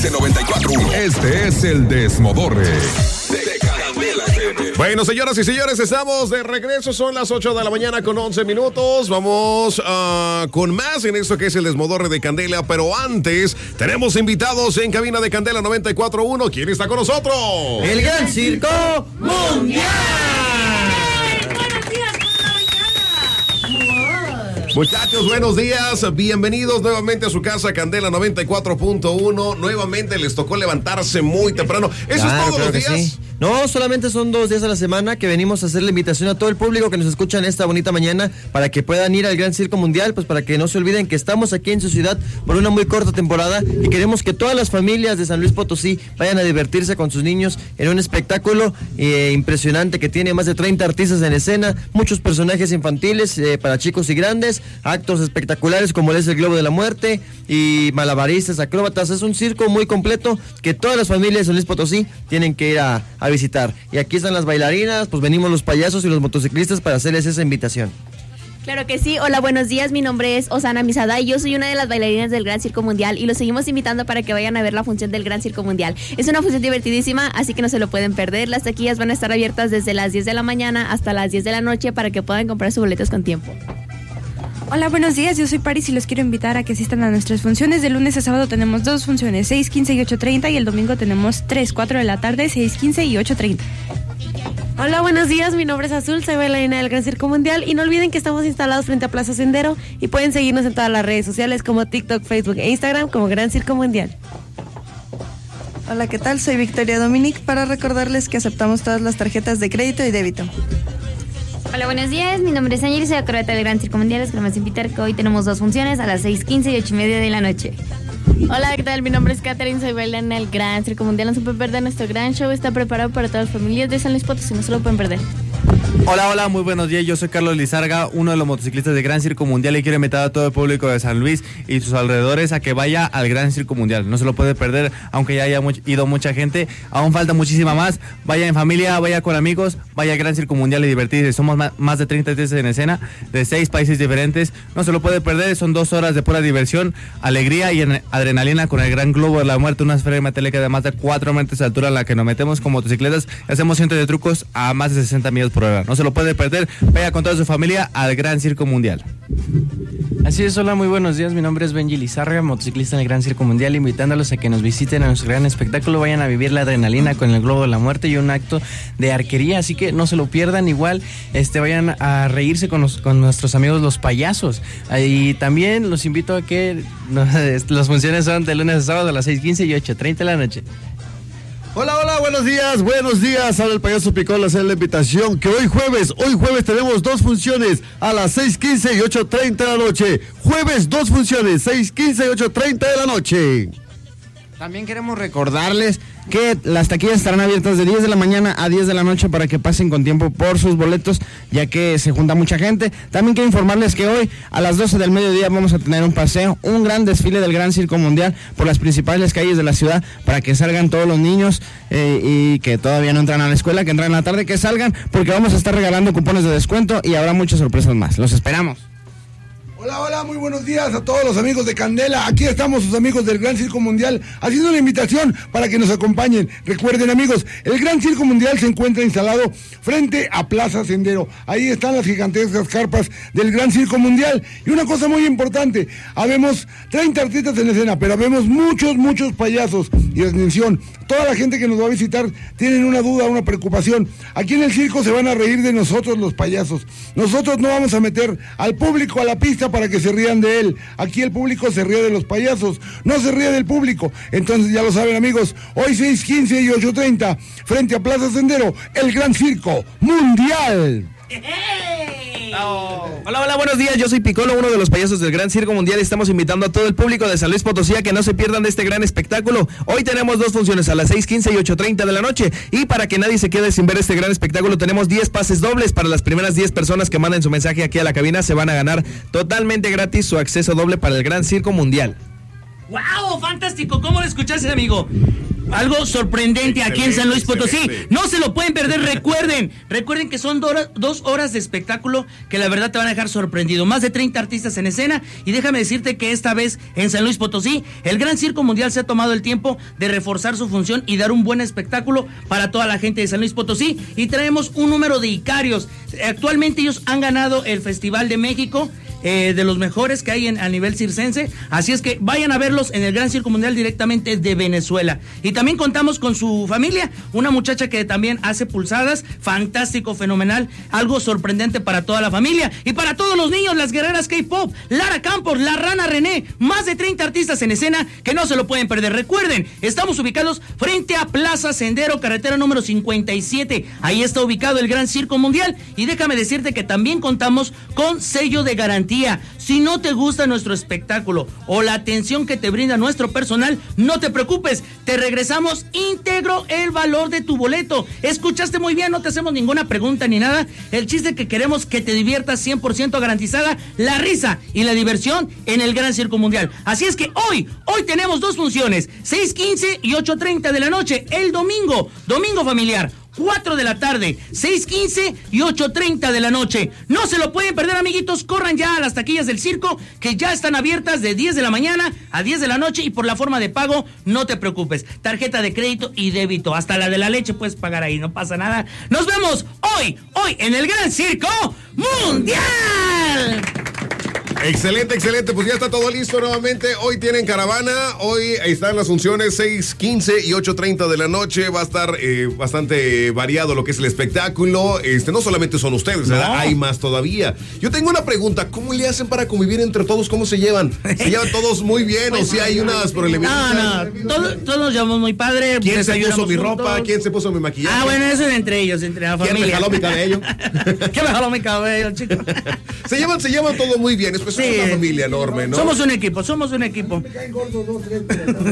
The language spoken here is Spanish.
XS 94.1. Este es el Desmodorre. De Candela FM. Bueno, señoras y señores, estamos de regreso. Son las 8 de la mañana con 11 minutos. Vamos con más en esto que es el Desmodorre de Candela. Pero antes, tenemos invitados en cabina de Candela 94.1. ¿Quién está con nosotros? El Gran Circo Mundial. Muchachos, buenos días. Bienvenidos nuevamente a su casa, Candela 94.1. Nuevamente les tocó levantarse muy temprano. ¿Eso es todos los días? Sí. No, solamente son 2 días a la semana que venimos a hacer la invitación a todo el público que nos escucha en esta bonita mañana para que puedan ir al Gran Circo Mundial, pues para que no se olviden que estamos aquí en su ciudad por una muy corta temporada y queremos que todas las familias de San Luis Potosí vayan a divertirse con sus niños en un espectáculo impresionante que tiene más de 30 artistas en escena, muchos personajes infantiles para chicos y grandes, actos espectaculares como es el Globo de la Muerte y malabaristas, acróbatas. Es un circo muy completo que todas las familias de San Luis Potosí tienen que ir a visitar. Y aquí están las bailarinas, pues venimos los payasos y los motociclistas para hacerles esa invitación. Claro que sí. Hola, buenos días. Mi nombre es Osana Misada y yo soy una de las bailarinas del Gran Circo Mundial y los seguimos invitando para que vayan a ver la función del Gran Circo Mundial. Es una función divertidísima, así que no se lo pueden perder. Las taquillas van a estar abiertas desde las 10 de la mañana hasta las 10 de la noche para que puedan comprar sus boletos con tiempo. Hola, buenos días, yo soy Paris y los quiero invitar a que asistan a nuestras funciones. De lunes a sábado tenemos 2 funciones, 6:15 y 8:30, y el domingo tenemos 3, 4 de la tarde, 6:15 y 8:30. Hola, buenos días, mi nombre es Azul, soy bailarina del Gran Circo Mundial y no olviden que estamos instalados frente a Plaza Sendero y pueden seguirnos en todas las redes sociales como TikTok, Facebook e Instagram como Gran Circo Mundial. Hola, ¿qué tal? Soy Victoria Dominic para recordarles que aceptamos todas las tarjetas de crédito y débito. Hola, buenos días, mi nombre es Ángel y soy acróbata del Gran Circo Mundial. Les queremos invitar que hoy tenemos 2 funciones a las 6:15 y 8:30 de la noche. Hola, ¿qué tal? Mi nombre es Catherine, soy bailarina del Gran Circo Mundial. No se pueden perder, nuestro gran show está preparado para todas las familias de San Luis Potosí, no se lo pueden perder. Hola, muy buenos días, yo soy Carlos Lizarga, uno de los motociclistas del Gran Circo Mundial y quiero invitar a todo el público de San Luis y sus alrededores a que vaya al Gran Circo Mundial. No se lo puede perder, aunque ya haya ido mucha gente, aún falta muchísima más. Vaya en familia, vaya con amigos, vaya al Gran Circo Mundial y divertirse. Somos más de 30 artistas en escena de 6 países diferentes. No se lo puede perder, son 2 horas de pura diversión, alegría y adrenalina con el Gran Globo de la Muerte, una esfera metálica de más de 4 metros de altura en la que nos metemos con motocicletas y hacemos cientos de trucos a más de 60 millas por hora. No se lo puede perder, vaya con toda su familia al Gran Circo Mundial. Así es, hola, muy buenos días, mi nombre es Benji Lizarga, motociclista en el Gran Circo Mundial, invitándolos a que nos visiten a nuestro gran espectáculo, vayan a vivir la adrenalina con el Globo de la Muerte y un acto de arquería, así que no se lo pierdan, igual vayan a reírse con nuestros amigos los payasos, y también los invito a que las funciones son de lunes a sábado a las 6:15 y 8:30 de la noche. Hola, buenos días, habla el payaso Picol, hacer la invitación que hoy jueves tenemos 2 funciones a las 6:15 y 8:30 de la noche. Jueves 2 funciones, 6:15 y 8:30 de la noche. También queremos recordarles que las taquillas estarán abiertas de 10 de la mañana a 10 de la noche para que pasen con tiempo por sus boletos, ya que se junta mucha gente. También quiero informarles que hoy a las 12 del mediodía vamos a tener un paseo, un gran desfile del Gran Circo Mundial por las principales calles de la ciudad para que salgan todos los niños y que todavía no entran a la escuela, que entran en la tarde, que salgan porque vamos a estar regalando cupones de descuento y habrá muchas sorpresas más. Los esperamos. Hola, muy buenos días a todos los amigos de Candela. Aquí estamos sus amigos del Gran Circo Mundial haciendo una invitación para que nos acompañen. Recuerden, amigos, el Gran Circo Mundial se encuentra instalado frente a Plaza Sendero. Ahí están las gigantescas carpas del Gran Circo Mundial. Y una cosa muy importante, habemos 30 artistas en escena, pero habemos muchos payasos. Y atención, toda la gente que nos va a visitar tienen una duda, una preocupación. Aquí en el circo se van a reír de nosotros los payasos. Nosotros no vamos a meter al público a la pista para que se rían de él. Aquí el público se ríe de los payasos, no se ríe del público. Entonces ya lo saben, amigos, hoy 6:15 y 8:30 frente a Plaza Sendero, el Gran Circo Mundial. Hola, buenos días, yo soy Piccolo, uno de los payasos del Gran Circo Mundial. Estamos invitando a todo el público de San Luis Potosí a que no se pierdan de este gran espectáculo. Hoy tenemos 2 funciones a las 6:15 y 8:30 de la noche, y para que nadie se quede sin ver este gran espectáculo tenemos 10 pases dobles. Para las primeras 10 personas que manden su mensaje aquí a la cabina se van a ganar totalmente gratis su acceso doble para el Gran Circo Mundial. ¡Wow! ¡Fantástico! ¿Cómo lo escuchaste, amigo? algo sorprendente aquí en San Luis Potosí. Excelente. No se lo pueden perder, recuerden que son 2 horas de espectáculo que la verdad te van a dejar sorprendido. Más de 30 artistas en escena, y déjame decirte que esta vez en San Luis Potosí, el Gran Circo Mundial se ha tomado el tiempo de reforzar su función y dar un buen espectáculo para toda la gente de San Luis Potosí, y traemos un número de icarios. Actualmente ellos han ganado el Festival de México, de los mejores que hay a nivel circense, así es que vayan a verlos en el Gran Circo Mundial directamente de Venezuela. Y también contamos con su familia, una muchacha que también hace pulsadas, fantástico, fenomenal, algo sorprendente para toda la familia y para todos los niños, las guerreras K-pop, Lara Campos, la Rana René, más de 30 artistas en escena que no se lo pueden perder. Recuerden, estamos ubicados frente a Plaza Sendero, carretera número 57, ahí está ubicado el Gran Circo Mundial, y déjame decirte que también contamos con sello de garantía. Si no te gusta nuestro espectáculo o la atención que te brinda nuestro personal, no te preocupes, te regresamos íntegro el valor de tu boleto. Escuchaste muy bien, no te hacemos ninguna pregunta ni nada. El chiste que queremos que te diviertas, 100% garantizada la risa y la diversión en el Gran Circo Mundial. Así es que hoy tenemos 2 funciones, 6:15 y 8:30 de la noche. El domingo familiar, 4 de la tarde, 6:15 y 8:30 de la noche. No se lo pueden perder, amiguitos. Corran ya a las taquillas del circo, que ya están abiertas de 10 de la mañana a 10 de la noche, y por la forma de pago, no te preocupes. Tarjeta de crédito y débito, hasta la de la leche puedes pagar ahí, no pasa nada. Nos vemos hoy en el Gran Circo Mundial. Excelente, pues ya está todo listo nuevamente. Hoy tienen caravana, hoy están las funciones 6:15 y 8:30 de la noche. Va a estar bastante variado lo que es el espectáculo. No solamente son ustedes, ¿verdad? Hay más todavía. Yo tengo una pregunta, ¿cómo le hacen para convivir entre todos? ¿Cómo se llevan? ¿Se llevan todos muy bien o si hay unas problemáticas? No, todos nos llevamos muy padre. ¿Quién se puso mi ropa? ¿Quién se puso mi maquillaje? Bueno, eso es entre ellos, entre la familia. ¿Quién me jaló mi cabello? ¿Quién me jaló mi cabello, chico? Se llevan todo muy bien. Somos una familia enorme, ¿no? Somos un equipo.